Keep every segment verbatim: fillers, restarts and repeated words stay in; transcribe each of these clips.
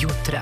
jutra.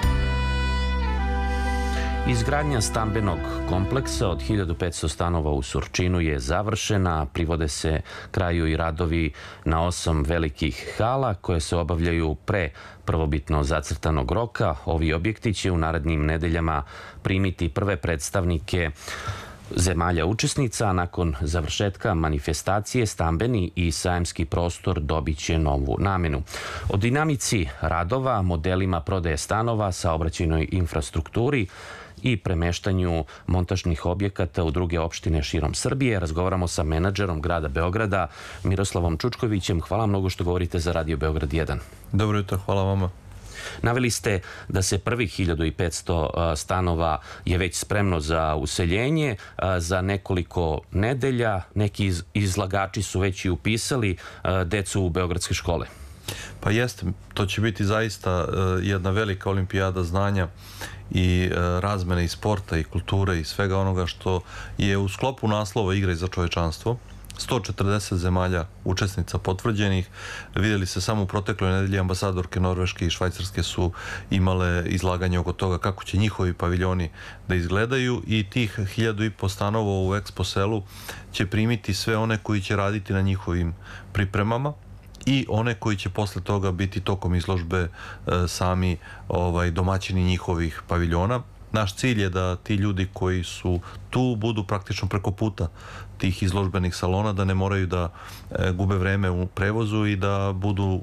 Izgradnja stambenog kompleksa od hiljadu petsto stanova u Surčinu je završena. Privode se kraju i radovi na osam velikih hala koje se obavljaju pre prvobitno zacrtanog roka. Ovi objekti će u narednim nedeljama primiti prve predstavnike zemalja učesnica, a nakon završetka manifestacije stambeni i sajamski prostor dobit će novu namenu. O dinamici radova, modelima prodaje stanova, saobraćajnoj infrastrukturi i premeštanju montažnih objekata u druge opštine širom Srbije razgovaramo sa menadžerom grada Beograda Miroslavom Čučkovićem. Hvala mnogo što govorite za Radio Beograd jedan. Dobro jutro, hvala vama. Naveli ste da se prvih hiljadu petsto stanova je već spremno za useljenje. Za nekoliko nedelja neki izlagači su već i upisali decu u beogradske škole. Pa jeste, to će biti zaista jedna velika olimpijada znanja i razmene i sporta i kulture i svega onoga što je u sklopu naslova Igra za čovečanstvo. sto četrdeset zemalja učesnica potvrđenih. Vidjeli se samo u protekloj nedelji ambasadorke Norveške i Švajcarske su imale izlaganje oko toga kako će njihovi paviljoni da izgledaju i tih hiljadu i po stanova u Expo selu će primiti sve one koji će raditi na njihovim pripremama i one koji će posle toga biti tokom izložbe e, sami ovaj, domaćini njihovih paviljona. Naš cilj je da ti ljudi koji su tu budu praktično preko puta tih izložbenih salona, da ne moraju da e, gube vreme u prevozu i da budu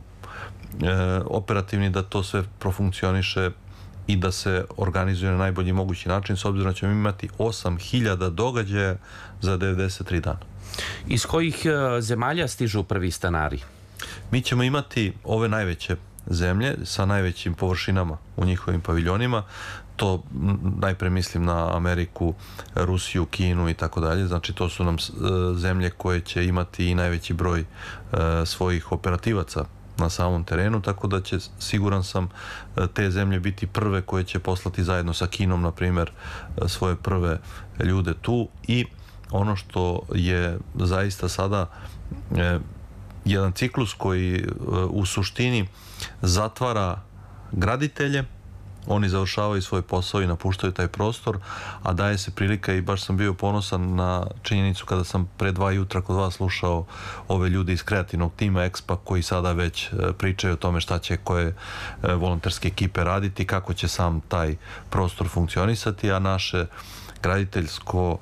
e, operativni, da to sve profunkcioniše i da se organizuje na najbolji mogući način, s obzirom da ćemo imati osam hiljada događaja za devedeset tri dana. Iz kojih e, zemalja stižu prvi stanari? Mi ćemo imati ove najveće zemlje sa najvećim površinama u njihovim paviljonima. To najpre mislim na Ameriku, Rusiju, Kinu i tako dalje. Znači to su nam zemlje koje će imati i najveći broj e, svojih operativaca na samom terenu, tako da će, siguran sam, te zemlje biti prve koje će poslati zajedno sa Kinom, na primjer, svoje prve ljude tu. I ono što je zaista sada e, jedan ciklus koji e, u suštini zatvara graditelje, oni završavaju svoj posao i napuštaju taj prostor, a daje se prilika, i baš sam bio ponosan na činjenicu kada sam pre dva jutra kod vas slušao ove ljude iz kreativnog tima Expa koji sada već pričaju o tome šta će koje volonterske ekipe raditi, kako će sam taj prostor funkcionisati, a naše graditeljsko,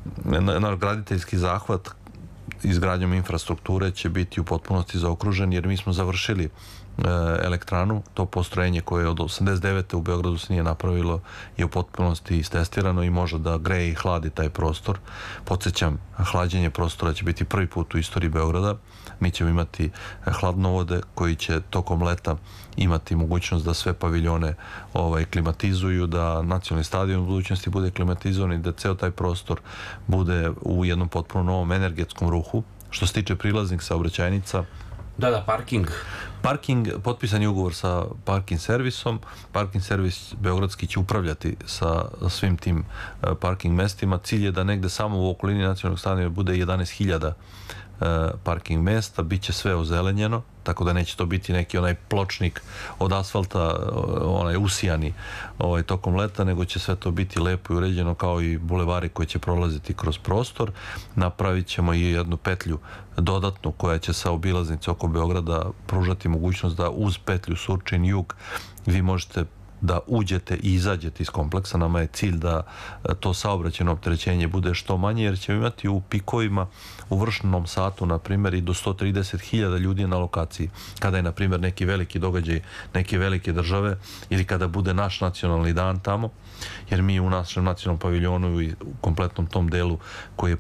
na graditeljski zahvat izgradnjom infrastrukture će biti u potpunosti zaokružen, jer mi smo završili elektranu, to postrojenje koje od osamdeset devete u Beogradu se nije napravilo je u potpunosti istestirano i može da greje i hladi taj prostor. Podsjećam, hlađenje prostora će biti prvi put u istoriji Beograda. Mi ćemo imati hladnovode koji će tokom leta imati mogućnost da sve paviljone ovaj, klimatizuju, da nacionalni stadion u budućnosti bude klimatizovan i da ceo taj prostor bude u jednom potpuno novom energetskom ruhu. Što se tiče prilaznih saobraćajnica, Da, da, parking. Parking, potpisan je ugovor sa parking servisom. Parking servis beogradski će upravljati sa svim tim parking mestima. Cilj je da negde samo u okolini nacionalnog stadiona bude jedanaest hiljada parking mesta, bit će sve ozelenjeno, tako da neće to biti neki onaj pločnik od asfalta, onaj usijani ovaj, tokom leta, nego će sve to biti lepo i uređeno kao i bulevari koji će prolaziti kroz prostor. Napravit ćemo i jednu petlju dodatnu koja će sa obilaznice oko Beograda pružati mogućnost da uz petlju Surčin jug vi možete da uđete i izađete iz kompleksa. Nama je cilj da to saobraćajno opterećenje bude što manje, jer ćemo imati u pikovima, u vršnom satu, na primjer, i do sto trideset hiljada ljudi na lokaciji. Kada je, na primjer, neki veliki događaj neke velike države ili kada bude naš nacionalni dan tamo, jer mi u našem nacionalnom paviljonu i u kompletnom tom delu koji je